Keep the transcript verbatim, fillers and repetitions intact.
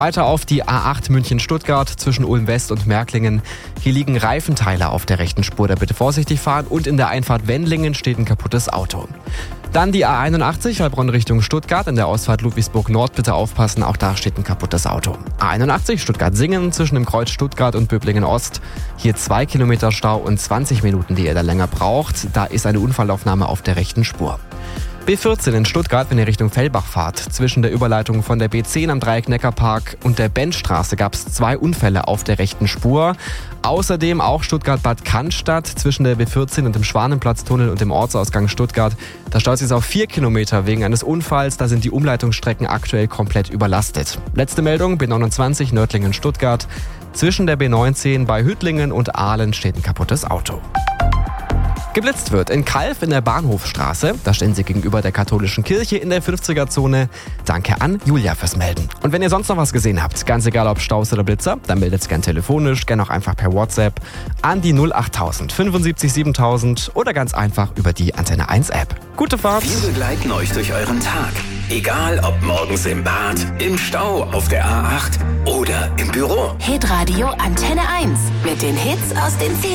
Weiter auf die A acht München-Stuttgart zwischen Ulm-West und Märklingen. Hier liegen Reifenteile auf der rechten Spur, da bitte vorsichtig fahren. Und in der Einfahrt Wendlingen steht ein kaputtes Auto. Dann die A einundachtzig, Heilbronn Richtung Stuttgart. In der Ausfahrt Ludwigsburg Nord bitte aufpassen, auch da steht ein kaputtes Auto. A einundachtzig Stuttgart-Singen zwischen dem Kreuz Stuttgart und Böblingen Ost. Hier zwei Kilometer Stau und zwanzig Minuten, die ihr da länger braucht. Da ist eine Unfallaufnahme auf der rechten Spur. B vierzehn in Stuttgart, wenn ihr Richtung Fellbach fahrt. Zwischen der Überleitung von der B zehn am Dreieck Neckarpark und der Benchstraße gab es zwei Unfälle auf der rechten Spur. Außerdem auch Stuttgart-Bad Cannstatt zwischen der B vierzehn und dem Schwanenplatztunnel und dem Ortsausgang Stuttgart. Da staut sich auf vier Kilometer wegen eines Unfalls. Da sind die Umleitungsstrecken aktuell komplett überlastet. Letzte Meldung, B neunundzwanzig Nördlingen-Stuttgart. Zwischen der B neunzehn bei Hüttlingen und Ahlen steht ein kaputtes Auto. Geblitzt wird in Calw in der Bahnhofstraße. Da stehen sie gegenüber der katholischen Kirche in der fünfziger-Zone. Danke an Julia fürs Melden. Und wenn ihr sonst noch was gesehen habt, ganz egal ob Staus oder Blitzer, dann meldet es gern telefonisch, gern auch einfach per WhatsApp an die null achttausend fünfundsiebzig siebentausend oder ganz einfach über die Antenne eins App. Gute Fahrt! Wir begleiten euch durch euren Tag. Egal ob morgens im Bad, im Stau, auf der A acht oder im Büro. Hitradio Antenne eins mit den Hits aus den